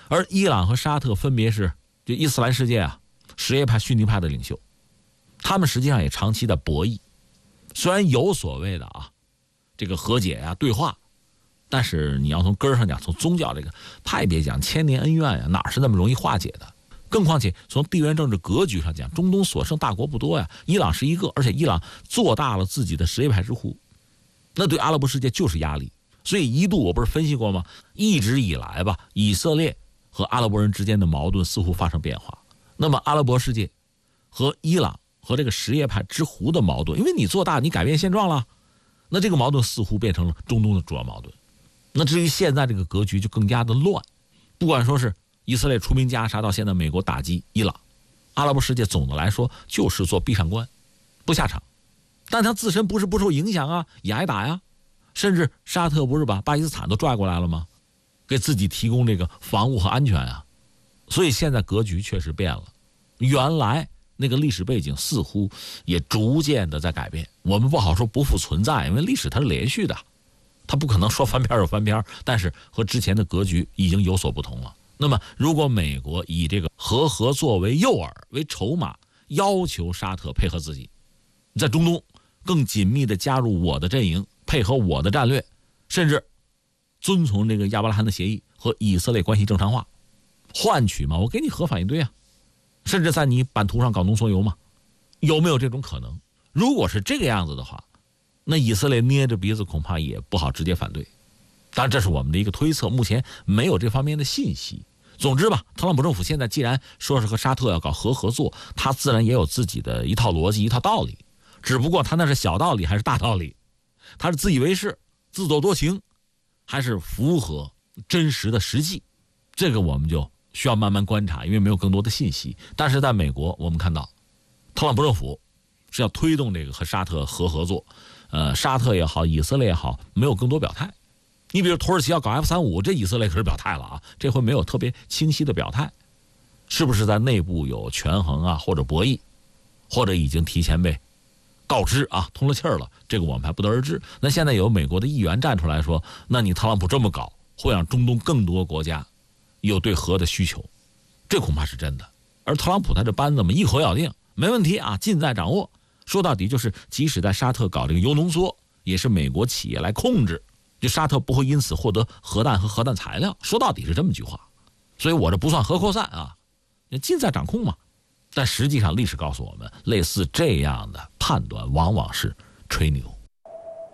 而伊朗和沙特分别是这伊斯兰世界啊什叶派、逊尼派的领袖，他们实际上也长期的博弈，虽然有所谓的这个和解啊对话，但是你要从根儿上讲，从宗教这个派别讲，千年恩怨呀，哪是那么容易化解的？更况且从地缘政治格局上讲，中东所剩大国不多呀，伊朗是一个，而且伊朗做大了自己的什叶派之湖，那对阿拉伯世界就是压力。所以一度我不是分析过吗？一直以来吧，以色列和阿拉伯人之间的矛盾似乎发生变化。那么阿拉伯世界和伊朗和这个什叶派之湖的矛盾，因为你做大，你改变现状了，那这个矛盾似乎变成了中东的主要矛盾。那至于现在这个格局就更加的乱，不管说是以色列出兵加沙，到现在美国打击伊朗，阿拉伯世界总的来说就是做闭上关，不下场。但他自身不是不受影响啊，也挨打呀。甚至沙特不是把巴基斯坦都拽过来了吗？给自己提供这个防务和安全啊。所以现在格局确实变了，原来那个历史背景似乎也逐渐的在改变。我们不好说不复存在，因为历史它是连续的，它不可能说翻篇就翻篇，但是和之前的格局已经有所不同了。那么如果美国以这个核合作为诱饵为筹码，要求沙特配合自己在中东更紧密的加入我的阵营，配合我的战略，甚至遵从这个亚伯拉罕的协议和以色列关系正常化，换取嘛，我给你核反应堆啊，甚至在你版图上搞浓缩铀嘛，有没有这种可能？如果是这个样子的话，那以色列捏着鼻子恐怕也不好直接反对。当然这是我们的一个推测，目前没有这方面的信息。总之吧，特朗普政府现在既然说是和沙特要搞核合作，他自然也有自己的一套逻辑一套道理，只不过他那是小道理还是大道理，他是自以为是自作多情，还是符合真实的实际，这个我们就需要慢慢观察，因为没有更多的信息。但是在美国我们看到特朗普政府是要推动这个和沙特核合作，沙特也好以色列也好没有更多表态。你比如土耳其要搞 F-35， 这以色列可是表态了啊，这回没有特别清晰的表态，是不是在内部有权衡啊，或者博弈，或者已经提前被告知啊，通了气儿了，这个我们还不得而知。那现在有美国的议员站出来说，那你特朗普这么搞会让中东更多国家有对核的需求，这恐怕是真的。而特朗普他这班子嘛，一口咬定没问题啊，尽在掌握。说到底就是即使在沙特搞这个铀浓缩，也是美国企业来控制，就沙特不会因此获得核弹和核弹材料，说到底是这么句话。所以我这不算核扩散啊，尽在掌控嘛。但实际上历史告诉我们，类似这样的判断往往是吹牛。